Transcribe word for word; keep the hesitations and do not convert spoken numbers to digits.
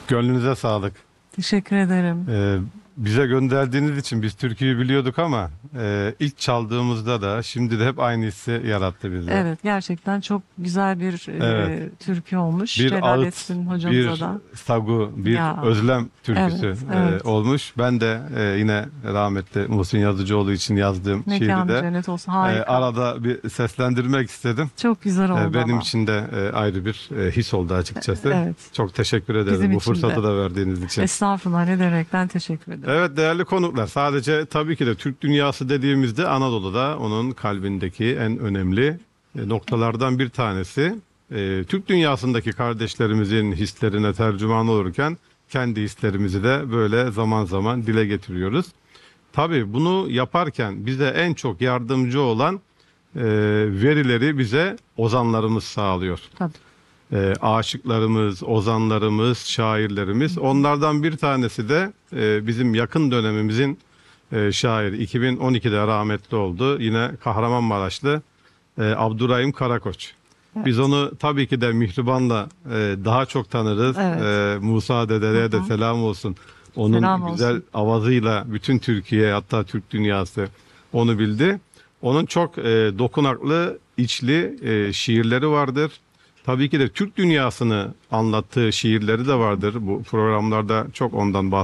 Gönlünüze sağlık. Teşekkür ederim. Ee, Bize gönderdiğiniz için biz türküyü biliyorduk ama e, ilk çaldığımızda da şimdi de hep aynı hissi yarattı bizde. Evet, gerçekten çok güzel bir Evet. e, türkü olmuş. Bir ağıt, Celalettin hocamıza bir da. sagu, bir Ya, özlem evet, türküsü e, evet. olmuş. Ben de e, yine rahmetli Muhsin Yazıcıoğlu için yazdığım şiiri Mekanı de cennet olsun. e, Harika. arada bir seslendirmek istedim. Çok güzel E, oldu benim ama. için de e, ayrı bir e, his oldu açıkçası. Evet, Çok teşekkür ederim bizim bu için de. fırsatı da verdiğiniz için. Estağfurullah, ne demek, ben teşekkür ederim. Evet değerli konuklar, sadece tabii ki de Türk dünyası dediğimizde Anadolu'da onun kalbindeki en önemli e, noktalardan bir tanesi. E, Türk dünyasındaki kardeşlerimizin hislerine tercüman olurken kendi hislerimizi de böyle zaman zaman dile getiriyoruz. Tabii bunu yaparken bize en çok yardımcı olan e, verileri bize ozanlarımız sağlıyor. Tabii. E, aşıklarımız, ozanlarımız, şairlerimiz. Onlardan bir tanesi de e, bizim yakın dönemimizin e, şairi. iki bin on ikide rahmetli oldu. Yine Kahramanmaraşlı e, Abdurrahim Karakoç. Biz Evet. onu tabii ki de Mihriban'la e, daha çok tanırız. Evet. E, Musa Dede'ye Hı de hı. selam olsun. Onun Selam güzel olsun. avazıyla bütün Türkiye, hatta Türk dünyası onu bildi. Onun çok e, dokunaklı, içli e, şiirleri vardır. Tabii ki de Türk dünyasını anlattığı şiirleri de vardır. Bu programlarda çok ondan bahsediyoruz.